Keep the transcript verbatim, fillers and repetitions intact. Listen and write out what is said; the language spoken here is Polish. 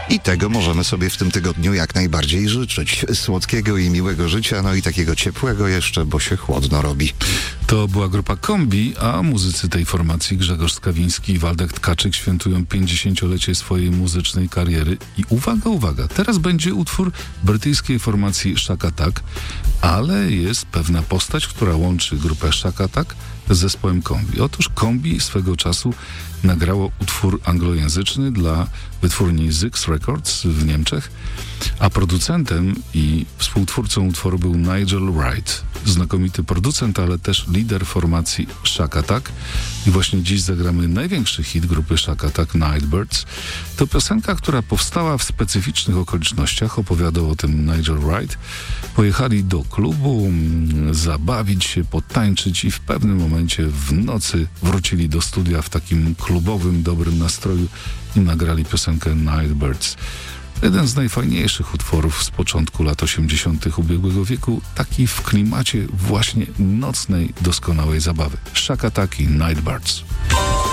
I tego możemy sobie w tym tygodniu jak najbardziej życzyć. Słodkiego i miłego życia, no i takiego ciepłego jeszcze, bo się chłodno robi. To była grupa Kombi, a muzycy tej formacji Grzegorz Skawiński i Waldek Tkaczyk świętują pięćdziesięciolecie swojej muzycznej kariery. I uwaga, uwaga, teraz będzie utwór brytyjskiej formacji Shack Attack, ale jest pewna postać, która łączy grupę Shack Attack z zespołem Kombi. Otóż Kombi swego czasu nagrało utwór anglojęzyczny dla wytwórni Zyx Records w Niemczech, a producentem i współtwórcą utworu był Nigel Wright, znakomity producent, ale też lider formacji Shack Attack. I właśnie dziś zagramy największy hit grupy Shack Attack, Nightbirds. To piosenka, która powstała w specyficznych okolicznościach, opowiadał o tym Nigel Wright. Pojechali do klubu, zabawić się, potańczyć i w pewnym momencie w nocy wrócili do studia w takim klubowym, dobrym nastroju i nagrali piosenkę Nightbirds. Jeden z najfajniejszych utworów z początku lat osiemdziesiątych ubiegłego wieku, taki w klimacie właśnie nocnej, doskonałej zabawy. Shack Attack i Nightbirds.